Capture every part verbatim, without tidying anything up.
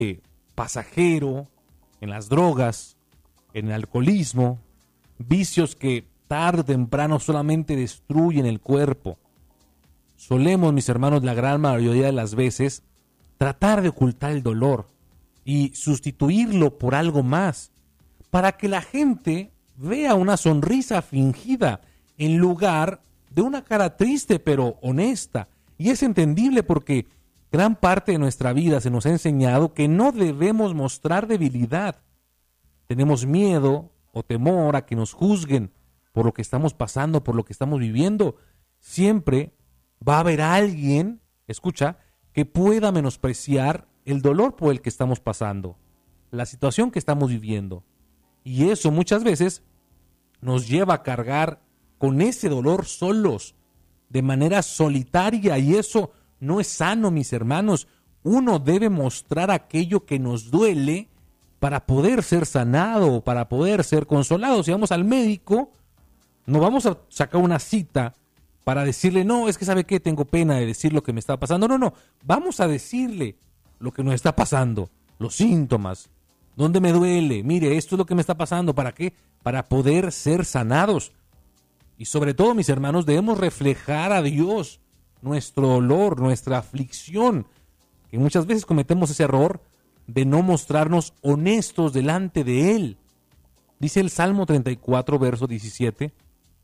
pasajero, en las drogas, en el alcoholismo, vicios que tarde o temprano solamente destruyen el cuerpo. Solemos, mis hermanos, la gran mayoría de las veces, tratar de ocultar el dolor y sustituirlo por algo más, para que la gente vea una sonrisa fingida en lugar de una cara triste pero honesta. Y es entendible porque gran parte de nuestra vida se nos ha enseñado que no debemos mostrar debilidad. Tenemos miedo o temor a que nos juzguen por lo que estamos pasando, por lo que estamos viviendo. Siempre va a haber alguien, escucha, que pueda menospreciar el dolor por el que estamos pasando, la situación que estamos viviendo. Y eso muchas veces nos lleva a cargar con ese dolor solos, de manera solitaria, y eso no es sano, mis hermanos. Uno debe mostrar aquello que nos duele para poder ser sanado, para poder ser consolado. Si vamos al médico, no vamos a sacar una cita para decirle, no, es que ¿sabe qué? Tengo pena de decir lo que me está pasando. No, no, vamos a decirle lo que nos está pasando, los síntomas, dónde me duele, mire, esto es lo que me está pasando. ¿Para qué? Para poder ser sanados. Y sobre todo, mis hermanos, debemos reflejar a Dios nuestro dolor, nuestra aflicción, que muchas veces cometemos ese error de no mostrarnos honestos delante de Él. Dice el Salmo treinta y cuatro, verso diecisiete,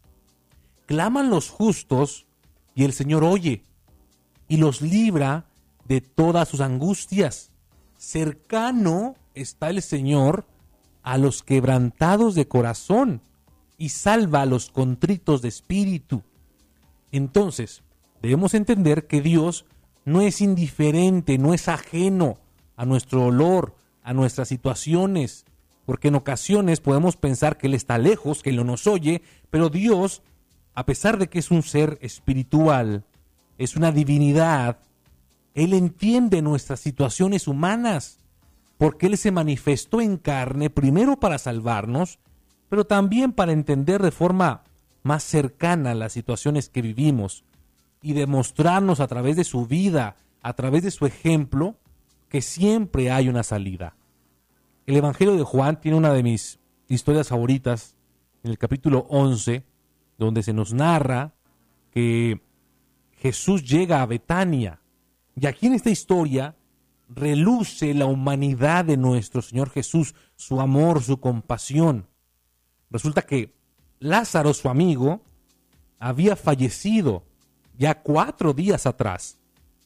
claman los justos y el Señor oye y los libra de todas sus angustias. Cercano está el Señor a los quebrantados de corazón y salva a los contritos de espíritu. Entonces, debemos entender que Dios no es indiferente, no es ajeno a nuestro dolor, a nuestras situaciones, porque en ocasiones podemos pensar que Él está lejos, que Él no nos oye, pero Dios, a pesar de que es un ser espiritual, es una divinidad, Él entiende nuestras situaciones humanas, porque Él se manifestó en carne primero para salvarnos, pero también para entender de forma más cercana las situaciones que vivimos y demostrarnos a través de su vida, a través de su ejemplo, que siempre hay una salida. El Evangelio de Juan tiene una de mis historias favoritas, en el capítulo once, donde se nos narra que Jesús llega a Betania. Y aquí en esta historia reluce la humanidad de nuestro Señor Jesús, su amor, su compasión. Resulta que Lázaro, su amigo, había fallecido ya cuatro días atrás.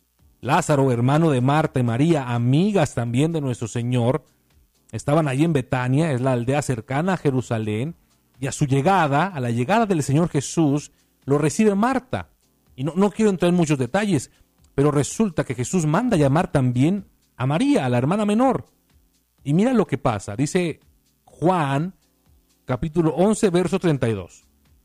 Lázaro, hermano de Marta y María, amigas también de nuestro Señor, estaban allí en Betania, es la aldea cercana a Jerusalén, y a su llegada, a la llegada del Señor Jesús, lo recibe Marta. Y no, no quiero entrar en muchos detalles, pero resulta que Jesús manda llamar también a María, a la hermana menor. Y mira lo que pasa, dice Juan, capítulo once, verso treinta y dos.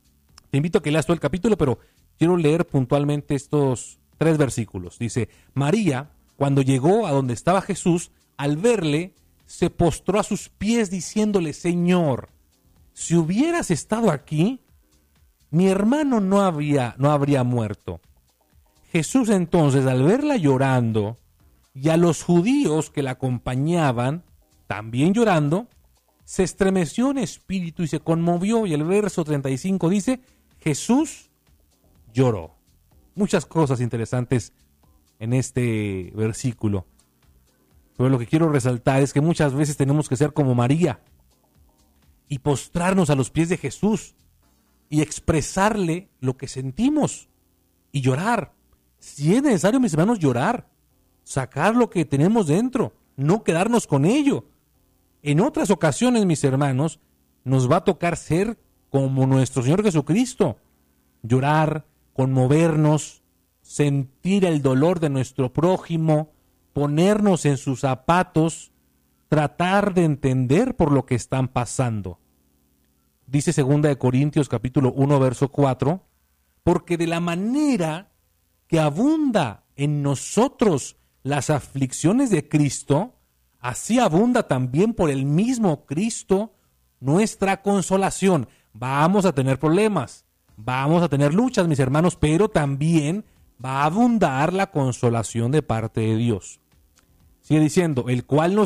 Te invito a que leas todo el capítulo, pero quiero leer puntualmente estos tres versículos. Dice, María, cuando llegó a donde estaba Jesús, al verle, se postró a sus pies diciéndole, Señor, si hubieras estado aquí, mi hermano no habría, no habría muerto. Jesús entonces, al verla llorando, y a los judíos que la acompañaban, también llorando, se estremeció en espíritu y se conmovió. Y el verso treinta y cinco dice, Jesús lloró. Muchas cosas interesantes en este versículo. Pero lo que quiero resaltar es que muchas veces tenemos que ser como María y postrarnos a los pies de Jesús y expresarle lo que sentimos y llorar. Si es necesario, mis hermanos, llorar, sacar lo que tenemos dentro, no quedarnos con ello. En otras ocasiones, mis hermanos, nos va a tocar ser como nuestro Señor Jesucristo, llorar, conmovernos, sentir el dolor de nuestro prójimo, ponernos en sus zapatos, tratar de entender por lo que están pasando. Dice segunda de Corintios capítulo uno, verso cuatro, porque de la manera que abunda en nosotros las aflicciones de Cristo, así abunda también por el mismo Cristo nuestra consolación. Vamos a tener problemas, vamos a tener luchas, mis hermanos, pero también va a abundar la consolación de parte de Dios. Sigue diciendo, el cual nos